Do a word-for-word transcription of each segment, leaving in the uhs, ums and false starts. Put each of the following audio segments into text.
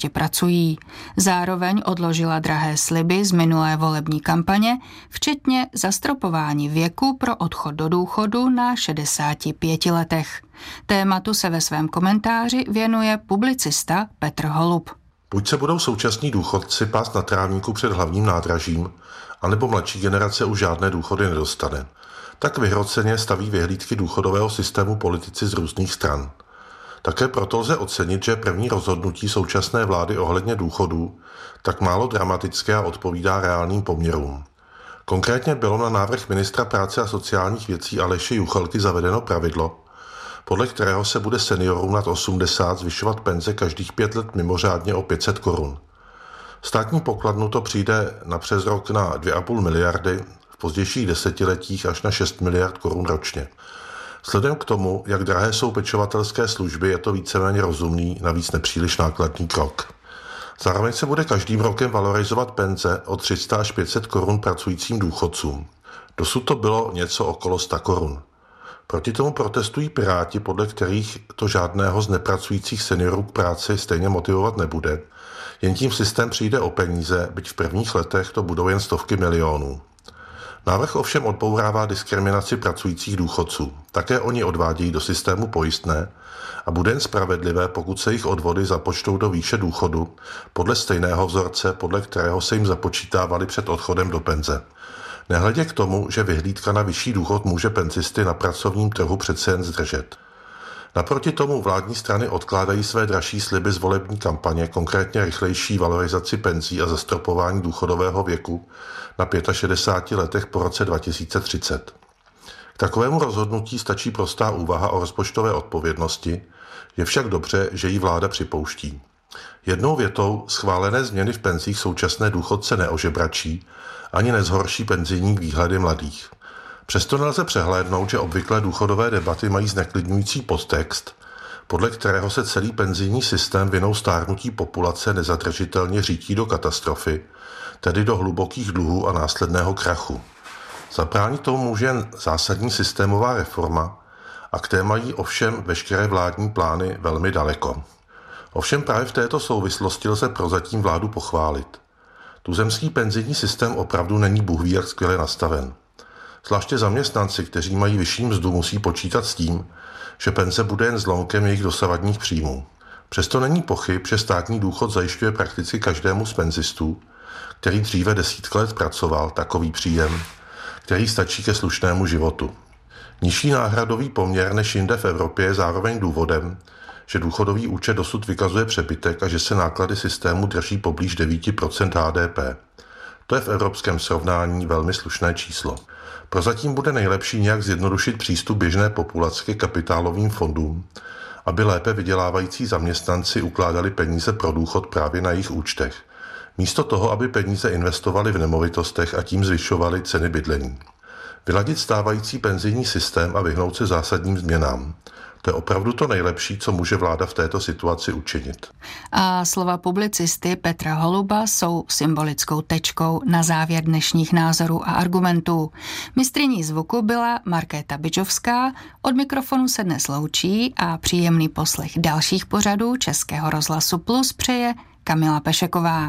ještě pracují. Zároveň odložila drahé sliby z minulé volební kampaně, včetně zastropování věku pro odchod do důchodu na šedesáti pěti letech. Tématu se ve svém komentáři věnuje publicista Petr Holub. Buď se budou současní důchodci pást na trávníku před hlavním nádražím, anebo mladší generace už žádné důchody nedostane. Tak vyhroceně staví vyhlídky důchodového systému politici z různých stran. Také proto lze ocenit, že první rozhodnutí současné vlády ohledně důchodů tak málo dramatické a odpovídá reálným poměrům. Konkrétně bylo na návrh ministra práce a sociálních věcí Aleše Juchelky zavedeno pravidlo, podle kterého se bude seniorům nad osmdesát zvyšovat penze každých pět let mimořádně o pět set korun. Státní pokladnu to přijde na přes rok na dvě a půl miliardy, v pozdějších desetiletích až na šest miliard korun ročně. Vzhledem k tomu, jak drahé jsou pečovatelské služby, je to víceméně rozumný, navíc nepříliš nákladný krok. Zároveň se bude každým rokem valorizovat penze o tři sta až pět set korun pracujícím důchodcům. Dosud to bylo něco okolo sta korun. Proti tomu protestují Piráti, podle kterých to žádného z nepracujících seniorů k práci stejně motivovat nebude. Jen tím systém přijde o peníze, byť v prvních letech to budou jen stovky milionů. Návrh ovšem odbourává diskriminaci pracujících důchodců. Také oni odvádějí do systému pojistné a bude jen spravedlivé, pokud se jich odvody započtou do výše důchodu podle stejného vzorce, podle kterého se jim započítávali před odchodem do penze. Nehledě k tomu, že vyhlídka na vyšší důchod může penzisty na pracovním trhu přece jen zdržet. Naproti tomu vládní strany odkládají své dražší sliby z volební kampaně, konkrétně rychlejší valorizaci penzí a zastropování důchodového věku na šedesáti pěti letech po roce dva tisíce třicet. K takovému rozhodnutí stačí prostá úvaha o rozpočtové odpovědnosti, je však dobře, že ji vláda připouští. Jednou větou schválené změny v penzích současné důchodce neožebračí, ani nezhorší penzijní výhledy mladých. Přesto nelze přehlédnout, že obvyklé důchodové debaty mají zneklidňující podtext, podle kterého se celý penzijní systém vinou stárnutí populace nezadržitelně řítí do katastrofy, tedy do hlubokých dluhů a následného krachu. Zabránit tomu může jen zásadní systémová reforma, a k té mají ovšem veškeré vládní plány velmi daleko. Ovšem právě v této souvislosti lze prozatím vládu pochválit. Tuzemský penzijní systém opravdu není bůhví jak skvěle nastaven. Zvláště zaměstnanci, kteří mají vyšší mzdu, musí počítat s tím, že penze bude jen zlomkem jejich dosavadních příjmů. Přesto není pochyb, že státní důchod zajišťuje prakticky každému z penzistů, který dříve desítky let pracoval, takový příjem, který stačí ke slušnému životu. Nižší náhradový poměr než jinde v Evropě je zároveň důvodem, že důchodový účet dosud vykazuje přebytek a že se náklady systému drží poblíž devět procent H D P. To je v evropském srovnání velmi slušné číslo. Prozatím bude nejlepší nějak zjednodušit přístup běžné populace ke kapitálovým fondům, aby lépe vydělávající zaměstnanci ukládali peníze pro důchod právě na jejich účtech, místo toho, aby peníze investovali v nemovitostech a tím zvyšovali ceny bydlení. Vyladit stávající penzijní systém a vyhnout se zásadním změnám. To je opravdu to nejlepší, co může vláda v této situaci učinit. A slova publicisty Petra Holuba jsou symbolickou tečkou na závěr dnešních názorů a argumentů. Mistryní zvuku byla Markéta Bidžovská, od mikrofonu se dnes loučí a příjemný poslech dalších pořadů Českého rozhlasu Plus přeje Kamila Pešeková.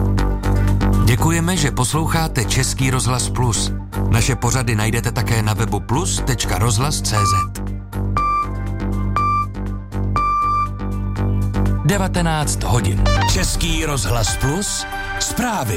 Děkujeme, že posloucháte Český rozhlas Plus. Naše pořady najdete také na webu plus tečka rozhlas tečka cé zet. devatenáct hodin. Český rozhlas Plus. Zprávy.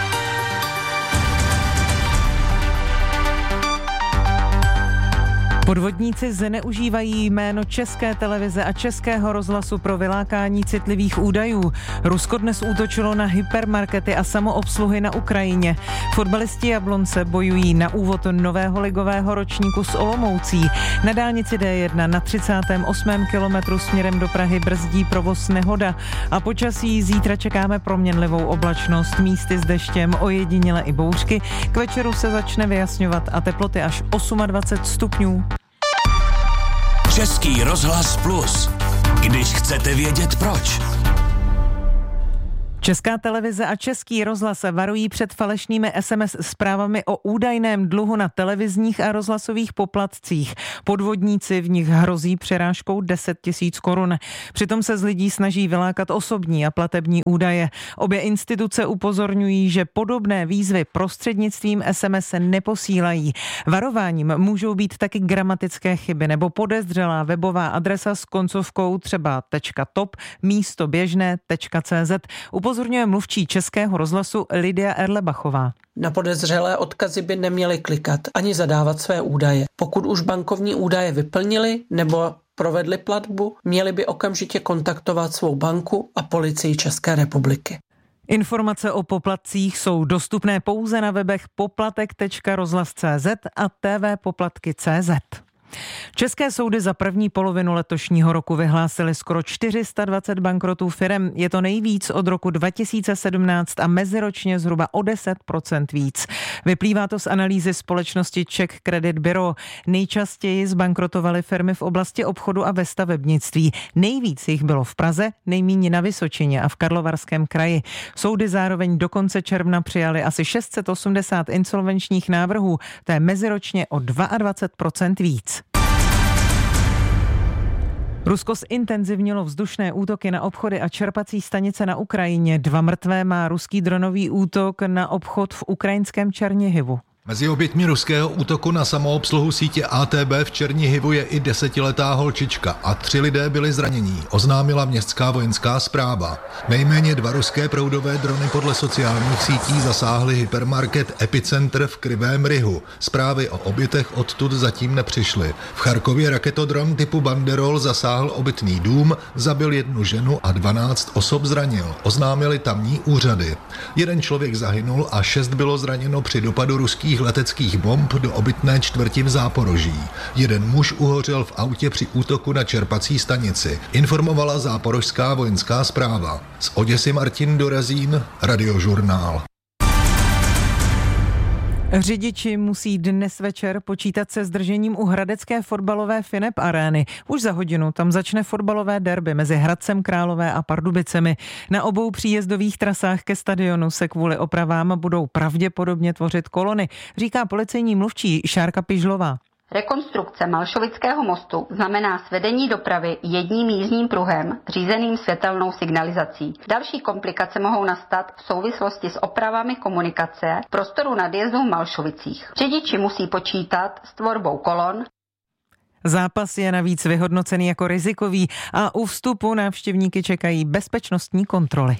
Podvodníci zneužívají jméno České televize a Českého rozhlasu pro vylákání citlivých údajů. Rusko dnes útočilo na hypermarkety a samoobsluhy na Ukrajině. Fotbalisti Jablonce bojují na úvod nového ligového ročníku s Olomoucí. Na dálnici D jedna na třicátém osmém kilometru směrem do Prahy brzdí provoz nehoda. A počasí zítra čekáme proměnlivou oblačnost, místy s deštěm, ojediněle i bouřky. K večeru se začne vyjasňovat a teploty až dvacet osm stupňů. Český rozhlas Plus. Když chcete vědět proč. Česká televize a Český rozhlas varují před falešnými es em es zprávami o údajném dluhu na televizních a rozhlasových poplatcích. Podvodníci v nich hrozí přerážkou deset tisíc korun. Přitom se z lidí snaží vylákat osobní a platební údaje. Obě instituce upozorňují, že podobné výzvy prostřednictvím es em es neposílají. Varováním můžou být taky gramatické chyby nebo podezřelá webová adresa s koncovkou třeba .top místo běžné .cz. Upozorňuje mluvčí Českého rozhlasu Lidia Erlebachová. Na podezřelé odkazy by neměli klikat ani zadávat své údaje. Pokud už bankovní údaje vyplnili nebo provedli platbu, měli by okamžitě kontaktovat svou banku a policii České republiky. Informace o poplatcích jsou dostupné pouze na webech poplatek tečka rozhlas tečka cé zet a tvpoplatky tečka cé zet. České soudy za první polovinu letošního roku vyhlásily skoro čtyři sta dvacet bankrotů firem. Je to nejvíc od roku dva tisíce sedmnáct a meziročně zhruba o deset procent víc. Vyplývá to z analýzy společnosti Czech Credit Bureau. Nejčastěji zbankrotovaly firmy v oblasti obchodu a ve stavebnictví. Nejvíc jich bylo v Praze, nejméně na Vysočině a v Karlovarském kraji. Soudy zároveň do konce června přijali asi šest set osmdesát insolvenčních návrhů. To je meziročně o dvacet dva procent víc. Rusko zintenzivnilo vzdušné útoky na obchody a čerpací stanice na Ukrajině. Dva mrtvé má ruský dronový útok na obchod v ukrajinském Černihivu. Mezi oběťmi ruského útoku na samoobsluhu sítě á té bé v Černihivu je i desetiletá holčička a tři lidé byli zranění, oznámila městská vojenská správa. Nejméně dva ruské proudové drony podle sociálních sítí zasáhly hypermarket Epicenter v Krivém Rihu. Zprávy o obětech odtud zatím nepřišly. V Charkově raketodron typu Banderol zasáhl obytný dům, zabil jednu ženu a dvanáct osob zranil, oznámili tamní úřady. Jeden člověk zahynul a šest bylo zraněno při dopadu ruských leteckých bomb do obytné čtvrti v Záporoží. Jeden muž uhořel v autě při útoku na čerpací stanici, informovala záporožská vojenská správa. Z Oděsy Martin Dorazín, Radiožurnál. Řidiči musí dnes večer počítat se zdržením u hradecké fotbalové Finep arény. Už za hodinu tam začne fotbalové derby mezi Hradcem Králové a Pardubicemi. Na obou příjezdových trasách ke stadionu se kvůli opravám budou pravděpodobně tvořit kolony, říká policejní mluvčí Šárka Pižlová. Rekonstrukce Malšovického mostu znamená svedení dopravy jedním jízdním pruhem řízeným světelnou signalizací. Další komplikace mohou nastat v souvislosti s opravami komunikace prostoru nadjezdu v Malšovicích. Řidiči musí počítat s tvorbou kolon. Zápas je navíc vyhodnocený jako rizikový a u vstupu návštěvníky čekají bezpečnostní kontroly.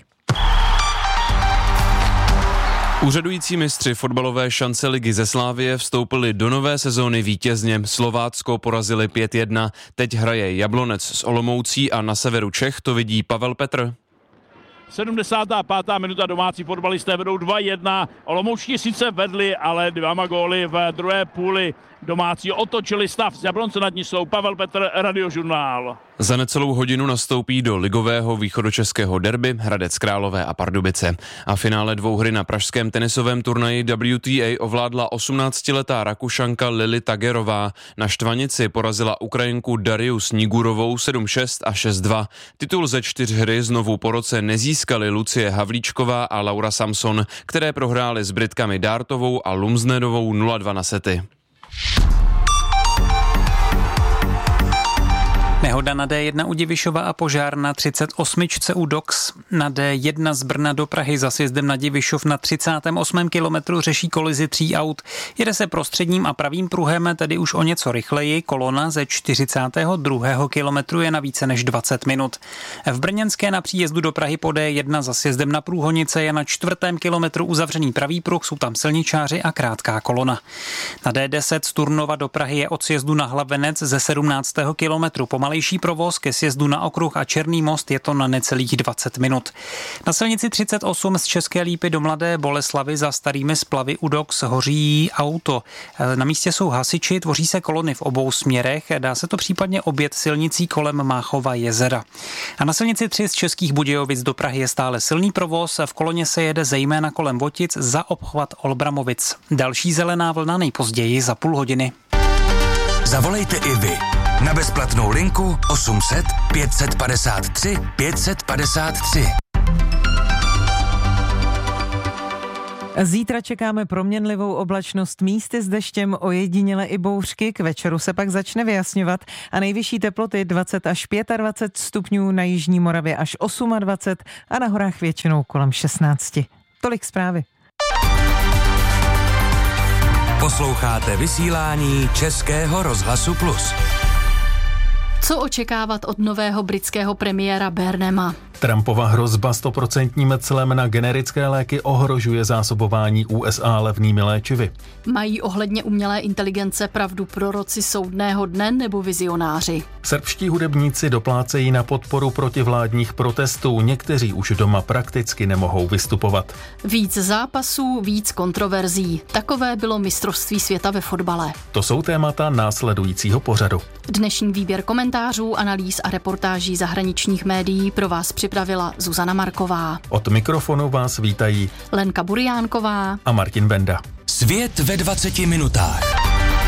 Úřadující mistři fotbalové šance ligy ze Slávie vstoupili do nové sezóny vítězně. Slovácko porazili pět jedna. Teď hraje Jablonec s Olomoucí a na severu Čech to vidí Pavel Petr. sedmdesátá pátá minuta, domácí fotbalisté vedou dva jedna. Olomoučtí sice vedli, ale dvěma góly v druhé půli domácí otočili stav. Z Jablonce nad ní jsou Pavel Petr, Radiožurnál. Za necelou hodinu nastoupí do ligového východočeského derby Hradec Králové a Pardubice. A finále dvouhry na pražském tenisovém turnaji W T A ovládla osmnáctiletá Rakušanka Lili Tagerová. Na štvanici porazila Ukrajinku Dariu Snigurovou sedm šest a šest dva. Titul ze čtyřhry znovu po roce nezískali Lucie Havlíčková a Laura Samson, které prohrály s Britkami Dártovou a Lumsnedovou nula dva na sety. Nehoda na D jedna u Divišova a požár na třicet osm u Dox. Na D jedna z Brna do Prahy za sjezdem na Divišov na třicátém osmém kilometru řeší kolizi tří aut. Jede se prostředním a pravým pruhem, tedy už o něco rychleji. Kolona ze čtyřicátého druhého kilometru je na více než dvacet minut. V Brněnské na příjezdu do Prahy po D jedna za sjezdem na Průhonice je na čtvrtém kilometru uzavřený pravý pruh, jsou tam silničáři a krátká kolona. Na D deset z Turnova do Prahy je od sjezdu na Hlavenec ze sedmnáctého kilometru pomalejší provoz, ke sjezdu na Okruh a Černý most je to na necelých dvacet minut. Na silnici třicet osm z České Lípy do Mladé Boleslavi za starými splavy u Dox hoří auto. Na místě jsou hasiči, tvoří se kolony v obou směrech, dá se to případně objet silnicí kolem Máchova jezera. A na silnici tři z Českých Budějovic do Prahy je stále silný provoz, v koloně se jede zejména kolem Votic za obchvat Olbramovic. Další zelená vlna nejpozději za půl hodiny. Zavolejte i vy na bezplatnou linku osm set pět set padesát tři pět set padesát tři. Zítra čekáme proměnlivou oblačnost, místy s deštěm, ojediněle i bouřky, k večeru se pak začne vyjasňovat a nejvyšší teploty dvacet až dvacet pět stupňů, na jižní Moravě až dvacet osm a na horách většinou kolem šestnáct. Tolik zprávy. Posloucháte vysílání Českého rozhlasu Plus. Co očekávat od nového britského premiéra Burnhama? Trumpova hrozba stoprocentním clem na generické léky ohrožuje zásobování U S A levnými léčivy. Mají ohledně umělé inteligence pravdu proroci soudného dne nebo vizionáři? Srbští hudebníci doplácejí na podporu protivládních protestů, někteří už doma prakticky nemohou vystupovat. Víc zápasů, víc kontroverzí. Takové bylo mistrovství světa ve fotbale. To jsou témata následujícího pořadu. Dnešní výběr komentářů, analýz a reportáží zahraničních médií pro vás připravila Zuzana Marková. Od mikrofonu vás vítají Lenka Buriánková a Martin Benda. Svět ve dvaceti minutách.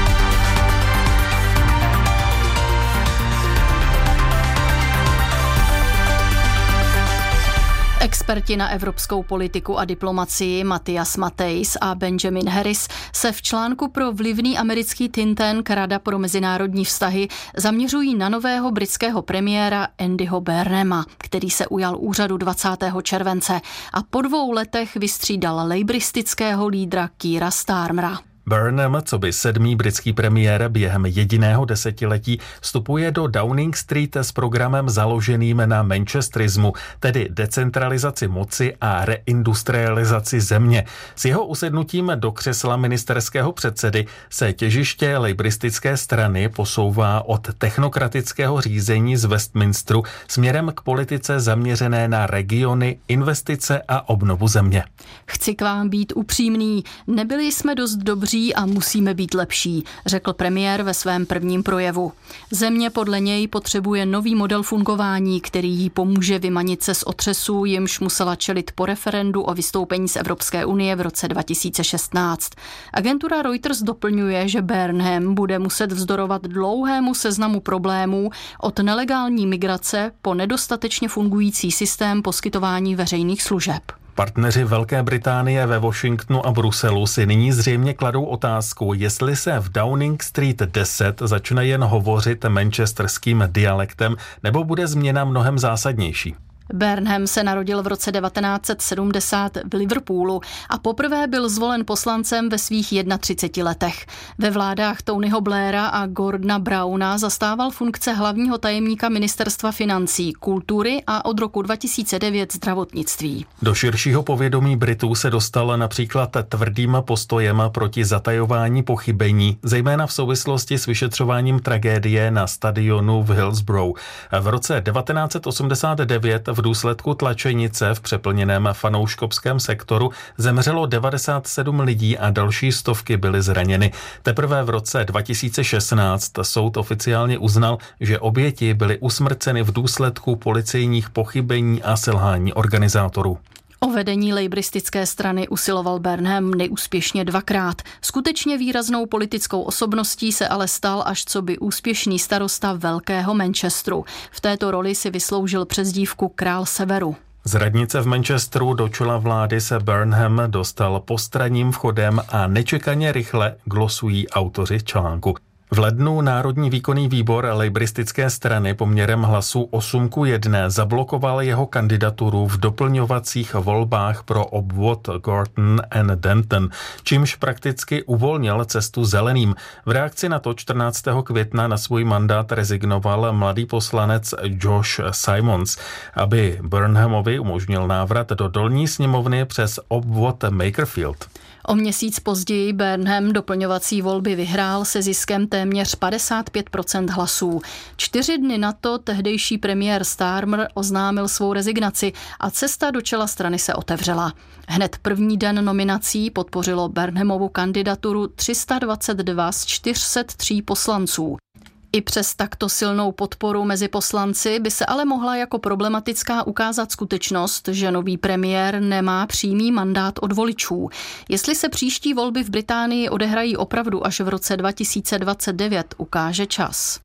Experti na evropskou politiku a diplomacii Matthias Matthijs a Benjamin Harris se v článku pro vlivný americký think tank Rada pro mezinárodní vztahy zaměřují na nového britského premiéra Andyho Burnhama, který se ujal úřadu dvacátého července a po dvou letech vystřídal lejbristického lídra Keira Starmera. Burnham, co by sedmý britský premiér během jediného desetiletí, vstupuje do Downing Street s programem založeným na manchesterismu, tedy decentralizaci moci a reindustrializaci země. S jeho usednutím do křesla ministerského předsedy se těžiště lejbristické strany posouvá od technokratického řízení z Westminsteru směrem k politice zaměřené na regiony, investice a obnovu země. Chci k vám být upřímný, nebyli jsme dost dobří a musíme být lepší, řekl premiér ve svém prvním projevu. Země podle něj potřebuje nový model fungování, který jí pomůže vymanit se z otřesu, jimž musela čelit po referendu o vystoupení z Evropské unie v roce dva tisíce šestnáct. Agentura Reuters doplňuje, že Burnham bude muset vzdorovat dlouhému seznamu problémů od nelegální migrace po nedostatečně fungující systém poskytování veřejných služeb. Partneři Velké Británie ve Washingtonu a Bruselu si nyní zřejmě kladou otázku, jestli se v Downing Street deset začne jen hovořit manchesterským dialektem, nebo bude změna mnohem zásadnější. Burnham se narodil v roce devatenáct set sedmdesát v Liverpoolu a poprvé byl zvolen poslancem ve svých třiceti jedné letech. Ve vládách Tonyho Blaira a Gordona Browna zastával funkce hlavního tajemníka ministerstva financí, kultury a od roku dva tisíce devět zdravotnictví. Do širšího povědomí Britů se dostal například tvrdým postojem proti zatajování pochybení, zejména v souvislosti s vyšetřováním tragédie na stadionu v Hillsborough. V roce devatenáct set osmdesát devět v důsledku tlačenice v přeplněném fanouškovském sektoru zemřelo devadesát sedm lidí a další stovky byly zraněny. Teprve v roce dva tisíce šestnáct soud oficiálně uznal, že oběti byly usmrceny v důsledku policejních pochybení a selhání organizátorů. O vedení lejbristické strany usiloval Burnham neúspěšně dvakrát. Skutečně výraznou politickou osobností se ale stal až coby úspěšný starosta Velkého Manchesteru. V této roli si vysloužil přezdívku Král Severu. Z radnice v Manchesteru do čela vlády se Burnham dostal postranním vchodem a nečekaně rychle, glosují autoři článku. V lednu Národní výkonný výbor lejbristické strany poměrem hlasů osm ku jedné zablokoval jeho kandidaturu v doplňovacích volbách pro obvod Gorton and Denton, čímž prakticky uvolnil cestu zeleným. V reakci na to čtrnáctého května na svůj mandát rezignoval mladý poslanec Josh Simons, aby Burnhamovi umožnil návrat do dolní sněmovny přes obvod Makerfield. O měsíc později Burnham doplňovací volby vyhrál se ziskem téměř padesát pět procent hlasů. Čtyři dny na to tehdejší premiér Starmer oznámil svou rezignaci a cesta do čela strany se otevřela. Hned první den nominací podpořilo Burnhamovu kandidaturu tři sta dvacet dva z čtyř sta tři poslanců. I přes takto silnou podporu mezi poslanci by se ale mohla jako problematická ukázat skutečnost, že nový premiér nemá přímý mandát od voličů. Jestli se příští volby v Británii odehrají opravdu až v roce dva tisíce dvacet devět, ukáže čas.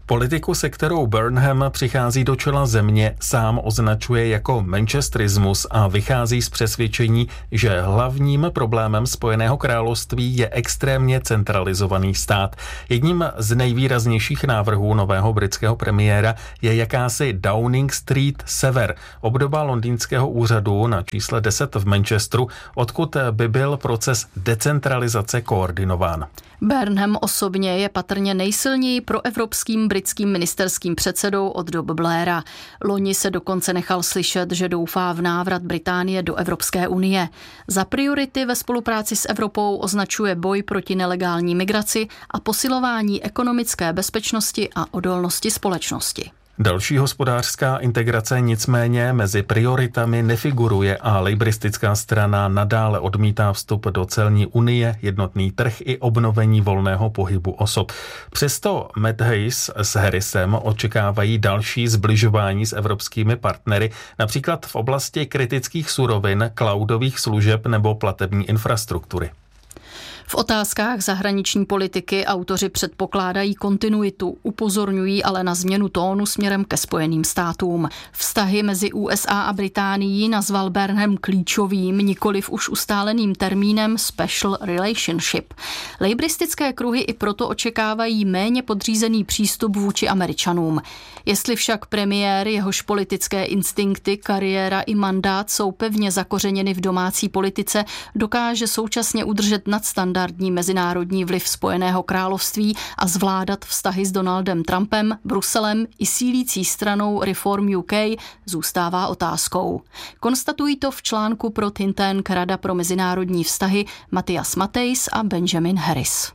Politiku, se kterou Burnham přichází do čela země, sám označuje jako manchesterismus a vychází z přesvědčení, že hlavním problémem Spojeného království je extrémně centralizovaný stát. Jedním z nejvýraznějších návrhů nového britského premiéra je jakási Downing Street Sever, obdoba londýnského úřadu na čísle deset v Manchesteru, odkud by byl proces decentralizace koordinován. Burnham osobně je patrně nejsilněji proevropským britským ministerským předsedou od dob Blaira. Loni se dokonce nechal slyšet, že doufá v návrat Británie do Evropské unie. Za priority ve spolupráci s Evropou označuje boj proti nelegální migraci a posilování ekonomické bezpečnosti a odolnosti společnosti. Další hospodářská integrace nicméně mezi prioritami nefiguruje a lejbristická strana nadále odmítá vstup do celní unie, jednotný trh i obnovení volného pohybu osob. Přesto Matt Hayes s Harrisem očekávají další zbližování s evropskými partnery, například v oblasti kritických surovin, cloudových služeb nebo platební infrastruktury. V otázkách zahraniční politiky autoři předpokládají kontinuitu, upozorňují ale na změnu tónu směrem ke Spojeným státům. Vztahy mezi U S A a Británií nazval Burnham klíčovým, nikoliv už ustáleným termínem special relationship. Lejbristické kruhy i proto očekávají méně podřízený přístup vůči Američanům. Jestli však premiér, jehož politické instinkty, kariéra i mandát jsou pevně zakořeněny v domácí politice, dokáže současně udržet nadstandardní mezinárodní vliv Spojeného království a zvládat vztahy s Donaldem Trumpem, Bruselem i sílící stranou Reform U K, zůstává otázkou. Konstatují to v článku pro think tank Rada pro mezinárodní vztahy Matthias Matthijs a Benjamin Harris.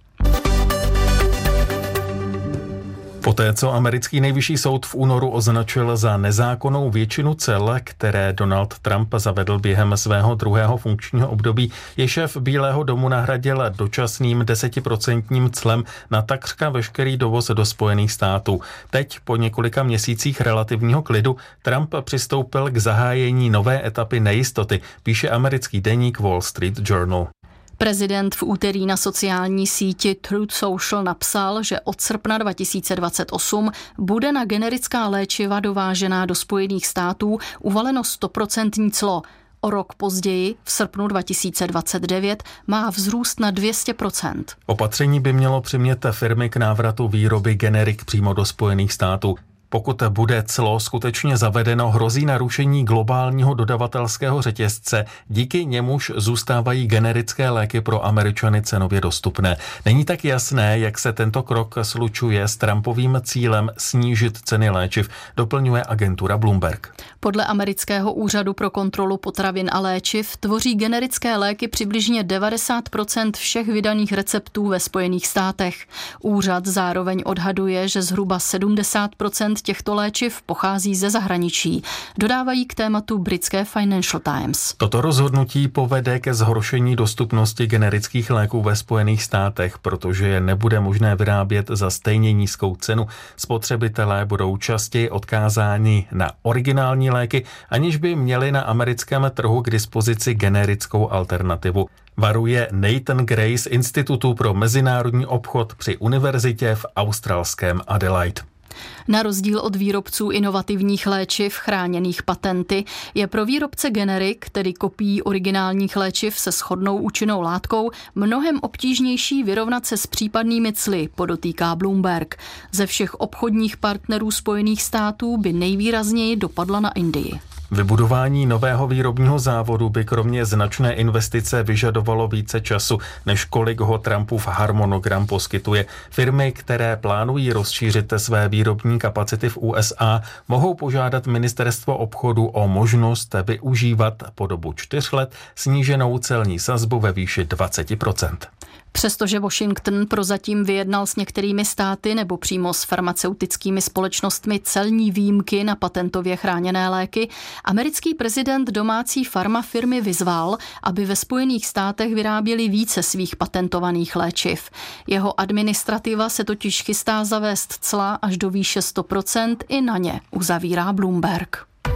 Poté, co americký nejvyšší soud v únoru označil za nezákonnou většinu cel, které Donald Trump zavedl během svého druhého funkčního období, je šéf Bílého domu nahradil dočasným desetiprocentním clem na takřka veškerý dovoz do Spojených států. Teď, po několika měsících relativního klidu, Trump přistoupil k zahájení nové etapy nejistoty, píše americký deník Wall Street Journal. Prezident v úterý na sociální síti Truth Social napsal, že od srpna dva tisíce dvacet osm bude na generická léčiva dovážená do Spojených států uvaleno stoprocentní clo. O rok později, v srpnu dva tisíce dvacet devět, má vzrůst na dvě stě procent. Opatření by mělo přimět firmy k návratu výroby generik přímo do Spojených států. Pokud bude clo skutečně zavedeno, hrozí narušení globálního dodavatelského řetězce, díky němuž zůstávají generické léky pro Američany cenově dostupné. Není tak jasné, jak se tento krok slučuje s Trumpovým cílem snížit ceny léčiv, doplňuje agentura Bloomberg. Podle amerického úřadu pro kontrolu potravin a léčiv tvoří generické léky přibližně devadesát procent všech vydaných receptů ve Spojených státech. Úřad zároveň odhaduje, že zhruba sedmdesát procent těchto léčiv pochází ze zahraničí, dodávají k tématu britské Financial Times. Toto rozhodnutí povede ke zhoršení dostupnosti generických léků ve Spojených státech, protože je nebude možné vyrábět za stejně nízkou cenu. Spotřebitelé budou častěji odkázáni na originální léky, aniž by měli na americkém trhu k dispozici generickou alternativu. Varuje Nathan Gray z Institutu pro mezinárodní obchod při univerzitě v australském Adelaide. Na rozdíl od výrobců inovativních léčiv chráněných patenty je pro výrobce generik, tedy kopií originálních léčiv se shodnou účinnou látkou, mnohem obtížnější vyrovnat se s případnými cly, podotýká Bloomberg. Ze všech obchodních partnerů Spojených států by nejvýrazněji dopadla na Indii. Vybudování nového výrobního závodu by kromě značné investice vyžadovalo více času, než kolik ho Trumpův harmonogram poskytuje. Firmy, které plánují rozšířit své výrobní kapacity v U S A, mohou požádat ministerstvo obchodu o možnost využívat po dobu čtyř let sníženou celní sazbu ve výši dvacet procent. Přestože Washington prozatím vyjednal s některými státy nebo přímo s farmaceutickými společnostmi celní výjimky na patentově chráněné léky, americký prezident domácí farmafirmy vyzval, aby ve Spojených státech vyráběli více svých patentovaných léčiv. Jeho administrativa se totiž chystá zavést cla až do výše sto procent i na ně, uzavírá Bloomberg.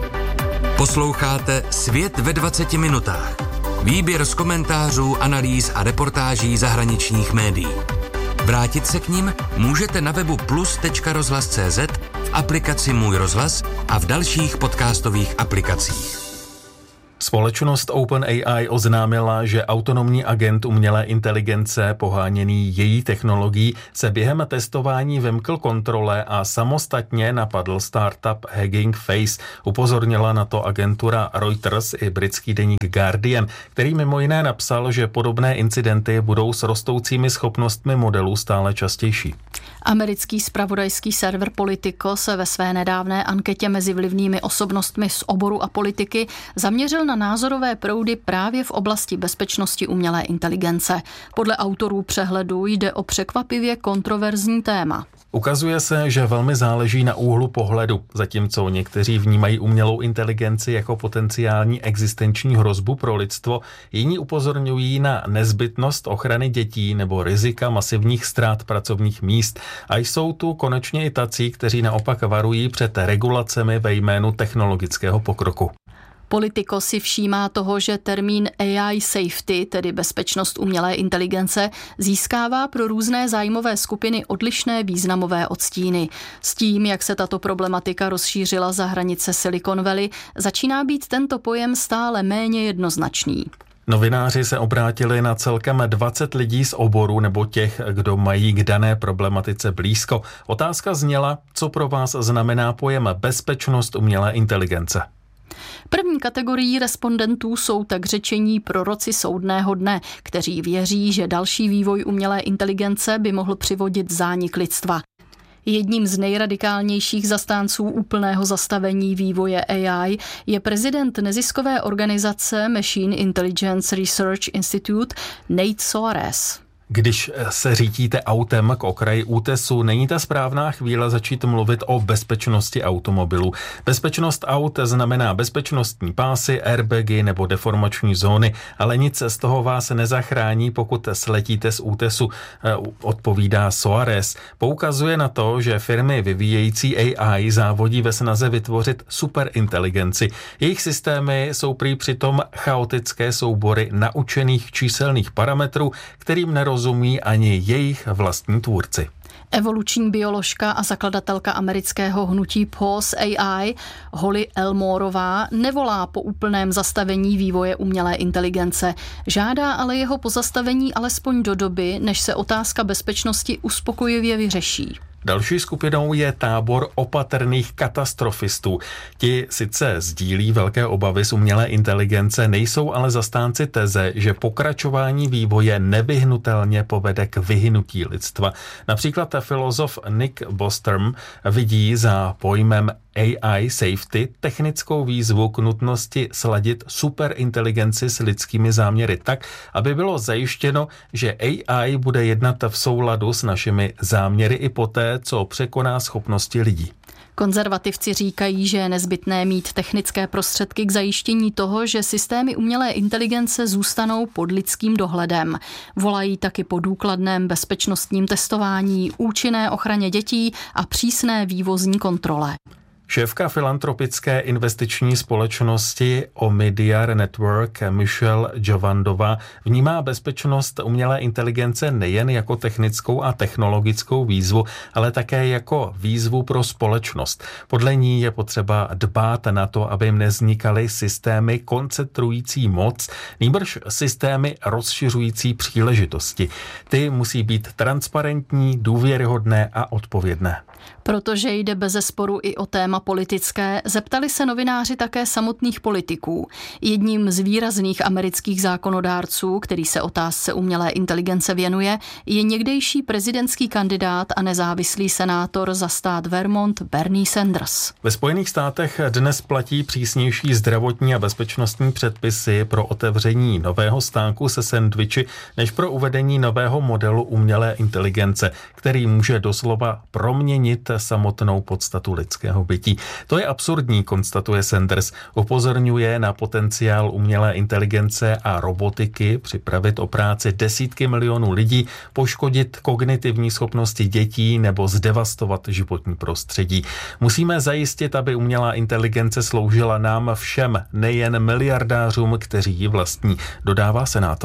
Posloucháte Svět ve dvaceti minutách. Výběr z komentářů, analýz a reportáží zahraničních médií. Vrátit se k nim můžete na webu plus tečka rozhlas tečka cé zet, v aplikaci Můj rozhlas a v dalších podcastových aplikacích. Společnost OpenAI oznámila, že autonomní agent umělé inteligence poháněný její technologií se během testování vymkl kontrole a samostatně napadl startup Hugging Face. Upozornila na to agentura Reuters i britský deník Guardian, který mimo jiné napsal, že podobné incidenty budou s rostoucími schopnostmi modelů stále častější. Americký zpravodajský server Politico se ve své nedávné anketě mezi vlivnými osobnostmi z oboru a politiky zaměřil na názorové proudy právě v oblasti bezpečnosti umělé inteligence. Podle autorů přehledu jde o překvapivě kontroverzní téma. Ukazuje se, že velmi záleží na úhlu pohledu, zatímco někteří vnímají umělou inteligenci jako potenciální existenční hrozbu pro lidstvo, jiní upozorňují na nezbytnost ochrany dětí nebo rizika masivních ztrát pracovních míst. A jsou tu konečně i tací, kteří naopak varují před regulacemi ve jménu technologického pokroku. Politico si všímá toho, že termín A I safety, tedy bezpečnost umělé inteligence, získává pro různé zájmové skupiny odlišné významové odstíny. S tím, jak se tato problematika rozšířila za hranice Silicon Valley, začíná být tento pojem stále méně jednoznačný. Novináři se obrátili na celkem dvacet lidí z oboru nebo těch, kdo mají k dané problematice blízko. Otázka zněla, co pro vás znamená pojem bezpečnost umělé inteligence. První kategorií respondentů jsou tak řečení proroci soudného dne, kteří věří, že další vývoj umělé inteligence by mohl přivodit zánik lidstva. Jedním z nejradikálnějších zastánců úplného zastavení vývoje A I je prezident neziskové organizace Machine Intelligence Research Institute Nate Soares. Když se řídíte autem k okraji útesu, není ta správná chvíle začít mluvit o bezpečnosti automobilu. Bezpečnost aut znamená bezpečnostní pásy, airbagy nebo deformační zóny, ale nic z toho vás nezachrání, pokud sletíte z útesu, odpovídá Soares. Poukazuje na to, že firmy vyvíjející A I závodí ve snaze vytvořit superinteligenci. Jejich systémy jsou prý přitom chaotické soubory naučených číselných parametrů, kterým nerozumí rozumí ani jejich vlastní tvůrci. Evoluční bioložka a zakladatelka amerického hnutí Pause A I Holly Elmorová nevolá po úplném zastavení vývoje umělé inteligence. Žádá ale jeho pozastavení alespoň do doby, než se otázka bezpečnosti uspokojivě vyřeší. Další skupinou je tábor opatrných katastrofistů. Ti sice sdílí velké obavy z umělé inteligence, nejsou ale zastánci teze, že pokračování vývoje nevyhnutelně povede k vyhynutí lidstva. Například filozof Nick Bostrom vidí za pojmem A I safety technickou výzvu k nutnosti sladit superinteligenci s lidskými záměry tak, aby bylo zajištěno, že A I bude jednat v souladu s našimi záměry i poté, co překoná schopnosti lidí. Konzervativci říkají, že je nezbytné mít technické prostředky k zajištění toho, že systémy umělé inteligence zůstanou pod lidským dohledem. Volají taky po důkladném bezpečnostním testování, účinné ochraně dětí a přísné vývozní kontrole. Šéfka filantropické investiční společnosti Omidyar Network Michelle Jovandová vnímá bezpečnost umělé inteligence nejen jako technickou a technologickou výzvu, ale také jako výzvu pro společnost. Podle ní je potřeba dbát na to, aby jim nevznikaly systémy koncentrující moc, nýbrž systémy rozšiřující příležitosti. Ty musí být transparentní, důvěryhodné a odpovědné. Protože jde bezesporu i o téma politické, zeptali se novináři také samotných politiků. Jedním z výrazných amerických zákonodárců, který se otázce umělé inteligence věnuje, je někdejší prezidentský kandidát a nezávislý senátor za stát Vermont Bernie Sanders. Ve Spojených státech dnes platí přísnější zdravotní a bezpečnostní předpisy pro otevření nového stánku se sendviči, než pro uvedení nového modelu umělé inteligence, který může doslova proměnit samotnou podstatu lidského bytí. To je absurdní, konstatuje Sanders. Upozorňuje na potenciál umělé inteligence a robotiky připravit o práci desítky milionů lidí, poškodit kognitivní schopnosti dětí nebo zdevastovat životní prostředí. Musíme zajistit, aby umělá inteligence sloužila nám všem, nejen miliardářům, kteří ji vlastní, dodává senátor.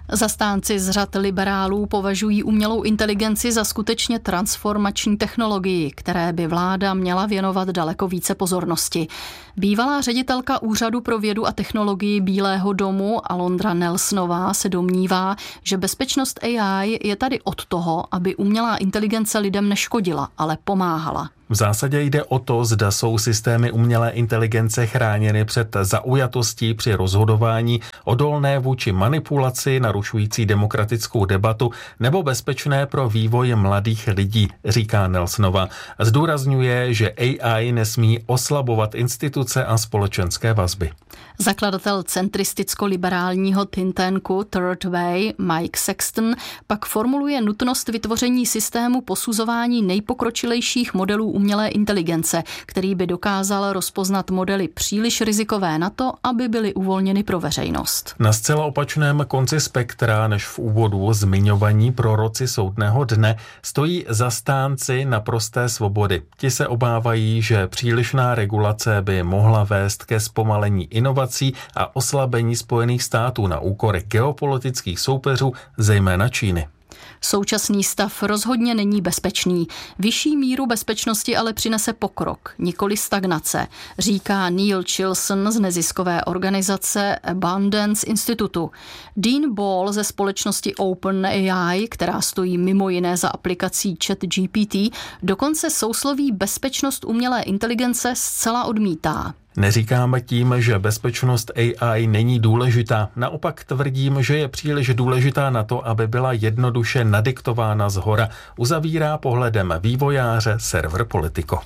Zastánci z řad liberálů považují umělou inteligenci za skutečně transformační technologii, které by vláda měla věnovat daleko více pozornosti. Bývalá ředitelka Úřadu pro vědu a technologii Bílého domu Alondra Nelsonová se domnívá, že bezpečnost A I je tady od toho, aby umělá inteligence lidem neškodila, ale pomáhala. V zásadě jde o to, zda jsou systémy umělé inteligence chráněny před zaujatostí při rozhodování, odolné vůči manipulaci, narušující demokratickou debatu nebo bezpečné pro vývoj mladých lidí, říká Nelsonova. Zdůrazňuje, že A I nesmí oslabovat instituce a společenské vazby. Zakladatel centristicko-liberálního think tanku Third Way Mike Sexton pak formuluje nutnost vytvoření systému posuzování nejpokročilejších modelů umělé inteligence, který by dokázal rozpoznat modely příliš rizikové na to, aby byly uvolněny pro veřejnost. Na zcela opačném konci spektra než v úvodu zmiňovaní proroci soudného dne stojí zastánci naprosté svobody. Ti se obávají, že přílišná regulace by mohla vést ke zpomalení inovací a oslabení Spojených států na úkor geopolitických soupeřů, zejména Číny. Současný stav rozhodně není bezpečný. Vyšší míru bezpečnosti ale přinese pokrok, nikoli stagnace, říká Neil Chilson z neziskové organizace Abundance Institutu. Dean Ball ze společnosti OpenAI, která stojí mimo jiné za aplikací ChatGPT, dokonce sousloví bezpečnost umělé inteligence zcela odmítá. Neříkáme tím, že bezpečnost A I není důležitá. Naopak tvrdím, že je příliš důležitá na to, aby byla jednoduše nadiktována zhora. Uzavírá pohledem vývojáře server Politico.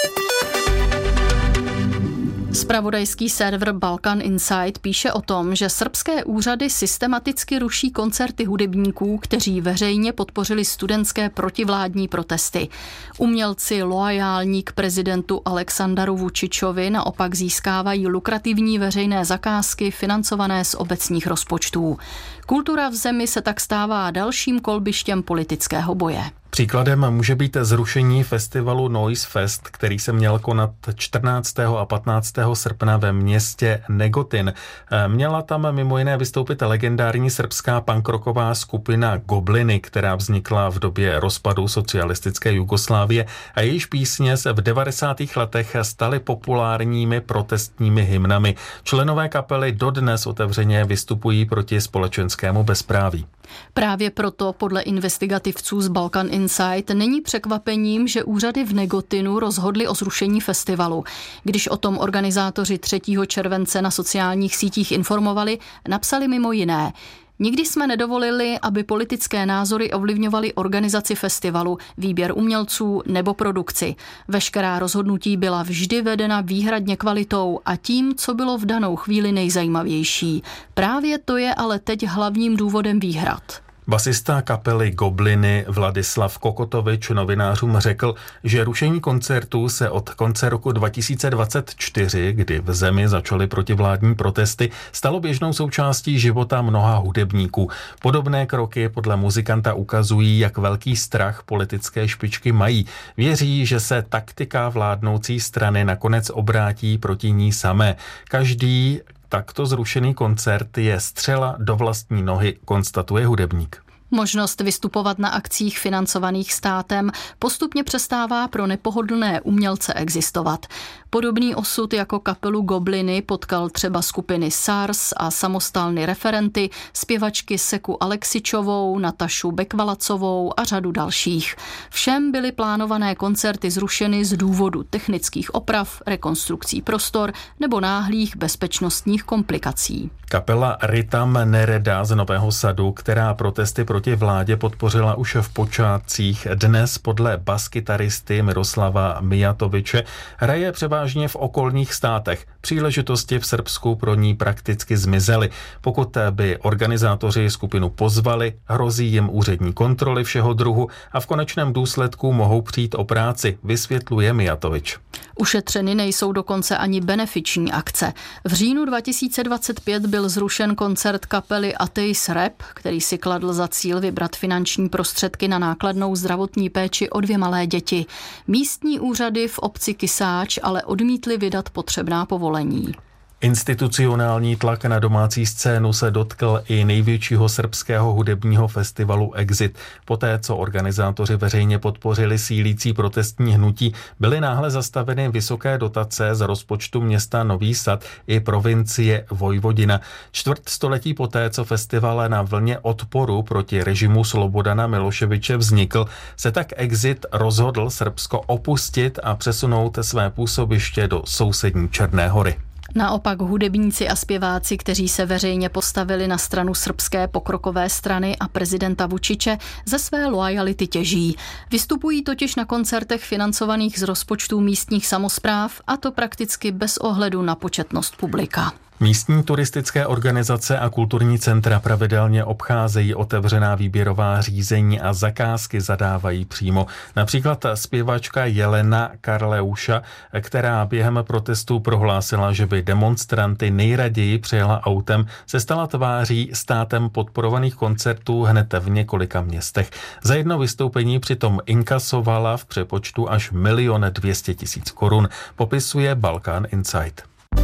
Zpravodajský server Balkan Insight píše o tom, že srbské úřady systematicky ruší koncerty hudebníků, kteří veřejně podpořili studentské protivládní protesty. Umělci loajální k prezidentu Aleksandaru Vučičovi naopak získávají lukrativní veřejné zakázky financované z obecních rozpočtů. Kultura v zemi se tak stává dalším kolbištěm politického boje. Příkladem může být zrušení festivalu Noise Fest, který se měl konat čtrnáctého a patnáctého srpna ve městě Negotin. Měla tam mimo jiné vystoupit legendární srbská punkrocková skupina Gobliny, která vznikla v době rozpadu socialistické Jugoslávie a jejíž písně se v devadesátých letech staly populárními protestními hymnami. Členové kapely dodnes otevřeně vystupují proti společenskému bezpráví. Právě proto podle investigativců z Balkan Insight není překvapením, že úřady v Negotinu rozhodly o zrušení festivalu. Když o tom organizátoři třetího července na sociálních sítích informovali, napsali mimo jiné: Nikdy jsme nedovolili, aby politické názory ovlivňovaly organizaci festivalu, výběr umělců nebo produkci. Veškerá rozhodnutí byla vždy vedena výhradně kvalitou a tím, co bylo v danou chvíli nejzajímavější. Právě to je ale teď hlavním důvodem výhrad. Basista kapely Gobliny Vladislav Kokotovič novinářům řekl, že rušení koncertů se od konce roku dva tisíce dvacet čtyři, kdy v zemi začaly protivládní protesty, stalo běžnou součástí života mnoha hudebníků. Podobné kroky podle muzikanta ukazují, jak velký strach politické špičky mají. Věří, že se taktika vládnoucí strany nakonec obrátí proti ní samé. Každý takto zrušený koncert je střela do vlastní nohy, konstatuje hudebník. Možnost vystupovat na akcích financovaných státem postupně přestává pro nepohodlné umělce existovat. Podobný osud jako kapelu Gobliny potkal třeba skupiny SARS a samostalny referenty, zpěvačky Seku Aleksičovou, Natašu Bekvalacovou a řadu dalších. Všem byly plánované koncerty zrušeny z důvodu technických oprav, rekonstrukcí prostor nebo náhlých bezpečnostních komplikací. Kapela Ritam Nereda z Nového Sadu, která protesty proti vládě podpořila už v počátcích, dnes podle baskytaristy Miroslava Mijatoviče hraje převážně v okolních státech. Příležitosti v Srbsku pro ní prakticky zmizely. Pokud by organizátoři skupinu pozvali, hrozí jim úřední kontroly všeho druhu a v konečném důsledku mohou přijít o práci, vysvětluje Mijatovič. Ušetřeny nejsou dokonce ani benefiční akce. V říjnu dva tisíce dvacet pět byl zrušen koncert kapely Ateis Rap, který si kladl za cíl vybrat finanční prostředky na nákladnou zdravotní péči o dvě malé děti. Místní úřady v obci Kysáč ale odmítly vydat potřebná povolení. Institucionální tlak na domácí scénu se dotkl i největšího srbského hudebního festivalu Exit. Poté, co organizátoři veřejně podpořili sílící protestní hnutí, byly náhle zastaveny vysoké dotace z rozpočtu města Nový Sad i provincie Vojvodina. Čtvrt století poté, co festival na vlně odporu proti režimu Slobodana Miloševiče vznikl, se tak Exit rozhodl Srbsko opustit a přesunout své působiště do sousední Černé Hory. Naopak hudebníci a zpěváci, kteří se veřejně postavili na stranu srbské pokrokové strany a prezidenta Vučiče, ze své loajality těží. Vystupují totiž na koncertech financovaných z rozpočtů místních samospráv, a to prakticky bez ohledu na početnost publika. Místní turistické organizace a kulturní centra pravidelně obcházejí otevřená výběrová řízení a zakázky zadávají přímo. Například zpěvačka Jelena Karleuša, která během protestů prohlásila, že by demonstranty nejraději přijela autem, se stala tváří státem podporovaných koncertů hned v několika městech. Za jedno vystoupení přitom inkasovala v přepočtu až milion dvěstě tisíc korun, popisuje Balkán Insight.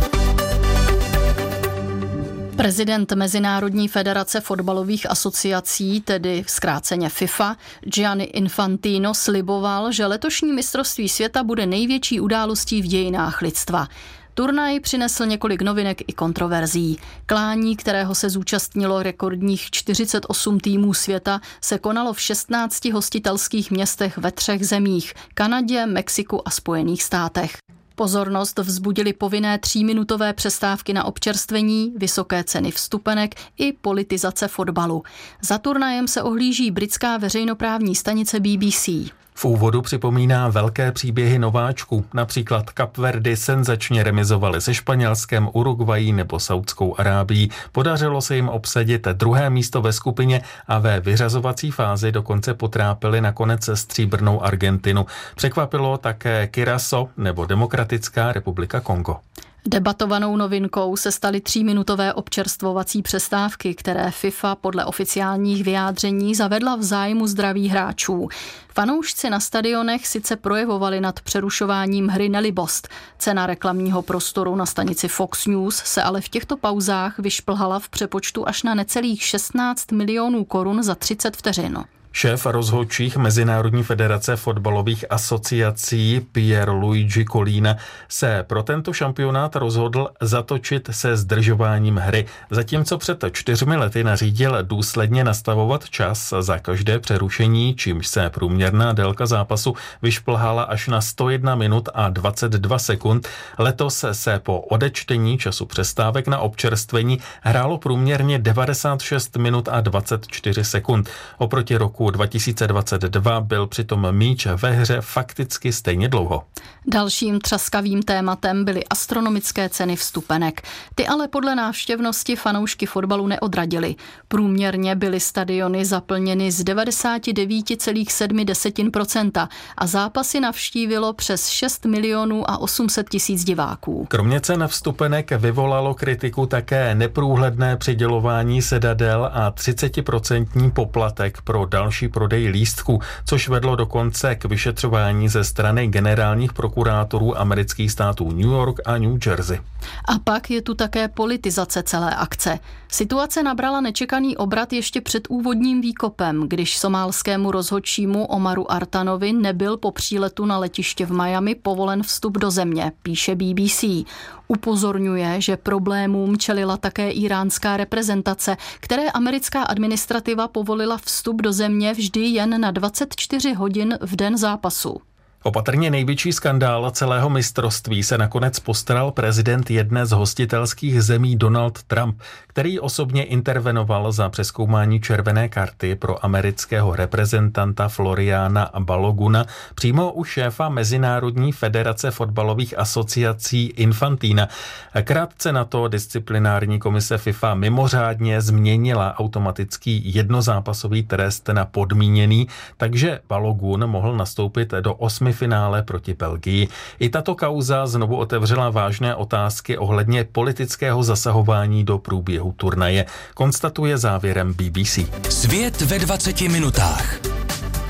Prezident Mezinárodní federace fotbalových asociací, tedy zkráceně FIFA, Gianni Infantino sliboval, že letošní mistrovství světa bude největší událostí v dějinách lidstva. Turnaj přinesl několik novinek i kontroverzí. Klání, kterého se zúčastnilo rekordních čtyřicet osm týmů světa, se konalo v šestnácti hostitelských městech ve třech zemích – Kanadě, Mexiku a Spojených státech. Pozornost vzbudily povinné tříminutové přestávky na občerstvení, vysoké ceny vstupenek i politizace fotbalu. Za turnajem se ohlíží britská veřejnoprávní stanice B B C. V úvodu připomíná velké příběhy nováčků, například Kapverdy senzačně remizovali se Španělskem, Uruguayí nebo Saudskou Arábií. Podařilo se jim obsadit druhé místo ve skupině a ve vyřazovací fázi dokonce potrápili nakonec stříbrnou Argentinu. Překvapilo také Curaçao nebo Demokratická republika Kongo. Debatovanou novinkou se staly tříminutové občerstvovací přestávky, které FIFA podle oficiálních vyjádření zavedla v zájmu zdraví hráčů. Fanoušci na stadionech sice projevovali nad přerušováním hry nelibost. Cena reklamního prostoru na stanici Fox News se ale v těchto pauzách vyšplhala v přepočtu až na necelých šestnáct milionů korun za třicet vteřin. Šéf rozhodčích Mezinárodní federace fotbalových asociací Pierluigi Collina se pro tento šampionát rozhodl zatočit se zdržováním hry, zatímco před čtyřmi lety nařídil důsledně nastavovat čas za každé přerušení, čímž se průměrná délka zápasu vyšplhala až na sto jedna minut a dvacet dva sekund. Letos se po odečtení času přestávek na občerstvení hrálo průměrně devadesát šest minut a dvacet čtyři sekund. Oproti roku dva tisíce dvacet dva byl přitom míč ve hře fakticky stejně dlouho. Dalším třaskavým tématem byly astronomické ceny vstupenek. Ty ale podle návštěvnosti fanoušky fotbalu neodradily. Průměrně byly stadiony zaplněny z devadesát devět celá sedm procenta a zápasy navštívilo přes šest milionů a osm set tisíc diváků. Kromě cen vstupenek vyvolalo kritiku také neprůhledné přidělování sedadel a třicetiprocentní poplatek pro další prodej lístků, což vedlo dokonce k vyšetřování ze strany generálních prokurátorů amerických států New York a New Jersey. A pak je tu také politizace celé akce. Situace nabrala nečekaný obrat ještě před úvodním výkopem, když somálskému rozhodčímu Omaru Artanovi nebyl po příletu na letiště v Miami povolen vstup do země, píše B B C. Upozorňuje, že problémům čelila také iránská reprezentace, které americká administrativa povolila vstup do země vždy jen na dvacet čtyři hodin v den zápasu. Opatrně největší skandál celého mistrovství se nakonec postaral prezident jedné z hostitelských zemí Donald Trump, který osobně intervenoval za přezkoumání červené karty pro amerického reprezentanta Floriana Baloguna přímo u šéfa Mezinárodní federace fotbalových asociací Infantina. Krátce na to disciplinární komise FIFA mimořádně změnila automatický jednozápasový trest na podmíněný, takže Balogun mohl nastoupit do osmi finále proti Belgii. I tato kauza znovu otevřela vážné otázky ohledně politického zasahování do průběhu turnaje, konstatuje závěrem B B C. Svět ve dvaceti minutách.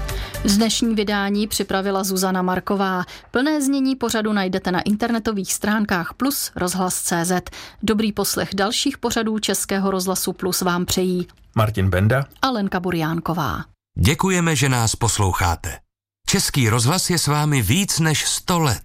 Dnešní vydání připravila Zuzana Marková. Plné znění pořadu najdete na internetových stránkách Plus rozhlas tečka cé zet. Dobrý poslech dalších pořadů Českého rozhlasu Plus vám přejí Martin Benda a Lenka Burjánková. Děkujeme, že nás posloucháte. Český rozhlas je s vámi víc než sto let.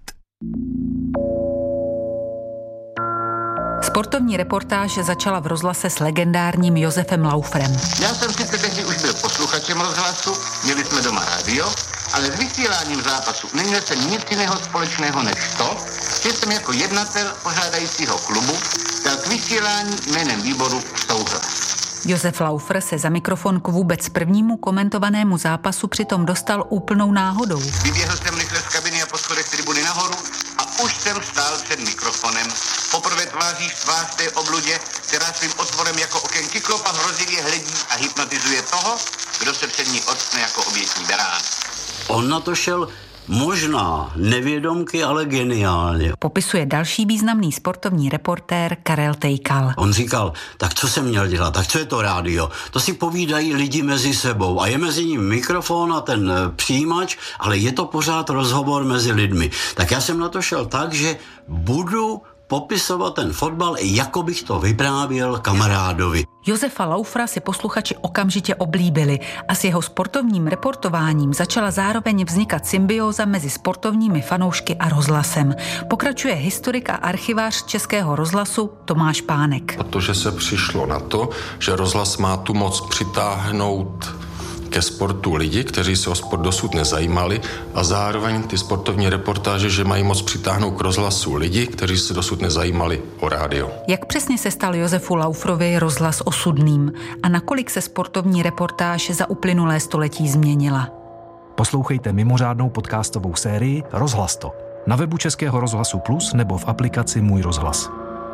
Sportovní reportáž začala v rozhlase s legendárním Josefem Lauferem. Já jsem sice tehdy už byl posluchačem rozhlasu, měli jsme doma rádio, ale s vysíláním zápasu neměl jsem nic jiného společného než to, že jsem jako jednatel pořádajícího klubu dal k vysílání jménem výboru souhlas. Josef Laufer se za mikrofon k vůbec prvnímu komentovanému zápasu přitom dostal úplnou náhodou. Vyběhl jsem rychle z kabiny a po schodech tribuny nahoru a už jsem stál před mikrofonem. Poprvé tváří v tvář té obludě, která svým otvorem jako oken kyklopa hrozivě hledí a hypnotizuje toho, kdo se před ní octne jako obětní berán. On na to šel možná nevědomky, ale geniálně. Popisuje další významný sportovní reportér Karel Tejkal. On říkal, tak co jsem měl dělat, tak co je to rádio? To si povídají lidi mezi sebou a je mezi ním mikrofon a ten přijímač, ale je to pořád rozhovor mezi lidmi. Tak já jsem na to šel tak, že budu popisovat ten fotbal, jako bych to vyprávěl kamarádovi. Josefa Laufera si posluchači okamžitě oblíbili a s jeho sportovním reportováním začala zároveň vznikat symbióza mezi sportovními fanoušky a rozhlasem. Pokračuje historik a archivář Českého rozhlasu Tomáš Pánek. Protože se přišlo na to, že rozhlas má tu moc přitáhnout ke sportu lidi, kteří se o sport dosud nezajímali, a zároveň ty sportovní reportáže, že mají moc přitáhnout k rozhlasu lidi, kteří se dosud nezajímali o rádio. Jak přesně se stal Josefu Lauferovi rozhlas osudným a nakolik se sportovní reportáž za uplynulé století změnila? Poslouchejte mimořádnou podcastovou sérii Rozhlas to na webu Českého rozhlasu Plus nebo v aplikaci Můj rozhlas.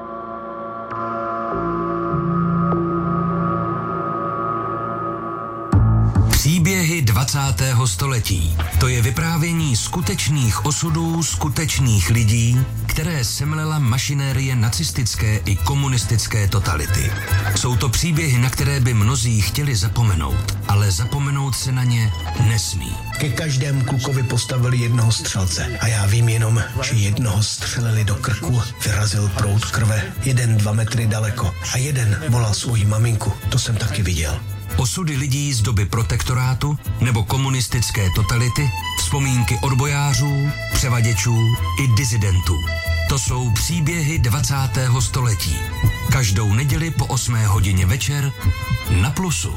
Příběhy dvacátého století. To je vyprávění skutečných osudů skutečných lidí, které semlela mašinérie nacistické i komunistické totality. Jsou to příběhy, na které by mnozí chtěli zapomenout, ale zapomenout se na ně nesmí. Ke každému klukovi postavili jednoho střelce a já vím jenom, že jednoho střelili do krku, vyrazil proud krve, jeden dva metry daleko a jeden volal svoji maminku, to jsem taky viděl. Osudy lidí z doby protektorátu nebo komunistické totality, vzpomínky odbojářů, převaděčů i disidentů. To jsou příběhy dvacátého století. Každou neděli po osmé hodině večer na Plusu.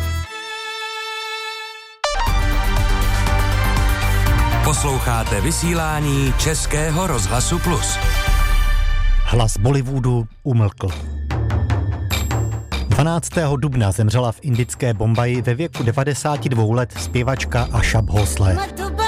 Posloucháte vysílání Českého rozhlasu Plus. Hlas Bollywoodu umlkl. dvanáctého dubna zemřela v indické Bombaji ve věku devadesáti dvou let zpěvačka Asha Bhosle.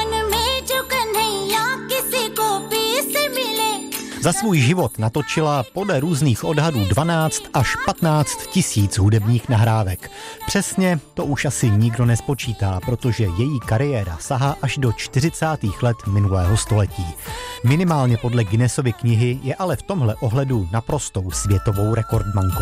Za svůj život natočila podle různých odhadů dvanáct až patnáct tisíc hudebních nahrávek. Přesně to už asi nikdo nespočítá, protože její kariéra sahá až do čtyřicátých let minulého století. Minimálně podle Guinnessovy knihy je ale v tomhle ohledu naprostou světovou rekordmankou.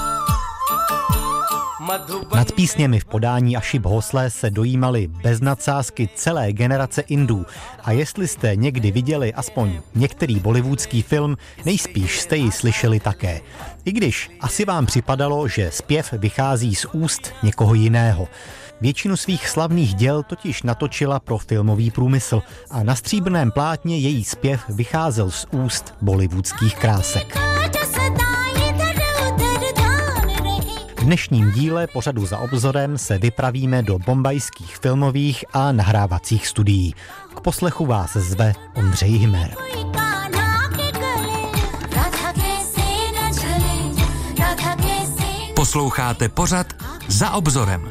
Nad písněmi v podání Aši Bhosle se dojímaly bez nadsázky celé generace Indů a jestli jste někdy viděli aspoň některý bollywoodský film, nejspíš jste ji slyšeli také. I když asi vám připadalo, že zpěv vychází z úst někoho jiného. Většinu svých slavných děl totiž natočila pro filmový průmysl a na stříbrném plátně její zpěv vycházel z úst bollywoodských krásek. V dnešním díle pořadu Za obzorem se vypravíme do bombajských filmových a nahrávacích studií. K poslechu vás zve Ondřej Hymer. Posloucháte pořad Za obzorem.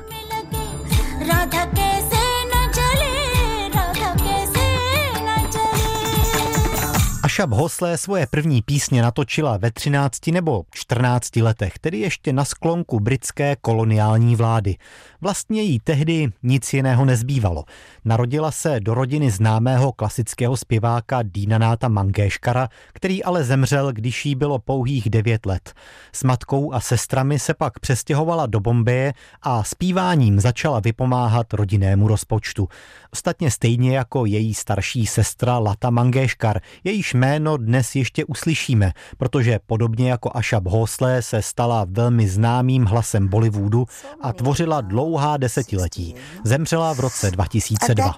Asha Bhosle svoje první písně natočila ve třinácti nebo čtrnácti letech, tedy ještě na sklonku britské koloniální vlády. Vlastně jí tehdy nic jiného nezbývalo. Narodila se do rodiny známého klasického zpěváka Dinanatha Mangeshkara, který ale zemřel, když jí bylo pouhých devět let. S matkou a sestrami se pak přestěhovala do Bombeje a zpíváním začala vypomáhat rodinnému rozpočtu. Ostatně stejně jako její starší sestra Lata Mangeshkar, jejíž jméno dnes ještě uslyšíme, protože podobně jako Asha Bhosle se stala velmi známým hlasem Bollywoodu a tvořila dlouhá desetiletí. Zemřela v roce dva tisíce dva.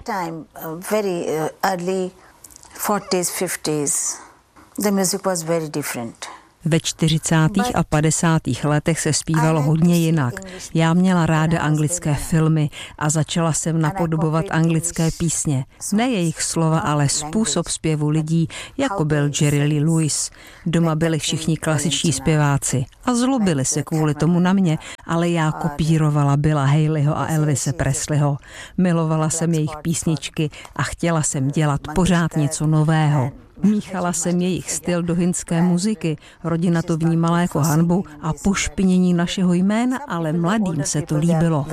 Ve čtyřicátých a padesátých letech se zpívalo hodně jinak. Já měla ráda anglické filmy a začala jsem napodobovat anglické písně. Ne jejich slova, ale způsob zpěvu lidí, jako byl Jerry Lee Lewis. Doma byli všichni klasičtí zpěváci a zlobili se kvůli tomu na mě, ale já kopírovala Billa Haleyho a Elvise Presleyho. Milovala jsem jejich písničky a chtěla jsem dělat pořád něco nového. Míchala jsem jejich styl do hindské muziky, rodina to vnímala jako hanbu a pošpinění našeho jména, ale mladým se to líbilo.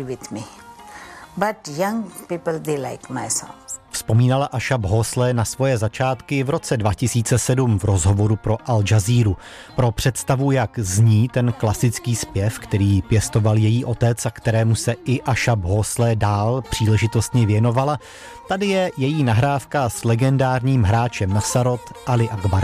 Vzpomínala Asha Bhosle na svoje začátky v roce dva tisíce sedm v rozhovoru pro Al Jazeera. Pro představu, jak zní ten klasický zpěv, který pěstoval její otec a kterému se i Asha Bhosle dál příležitostně věnovala, tady je její nahrávka s legendárním hráčem Nasarot Ali Akbar.